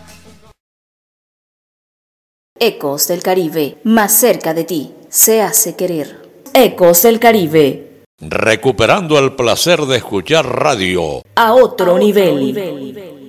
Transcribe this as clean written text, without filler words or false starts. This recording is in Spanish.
Ecos del Caribe, más cerca de ti, se hace querer. Ecos del Caribe. Recuperando el placer de escuchar radio A otro nivel.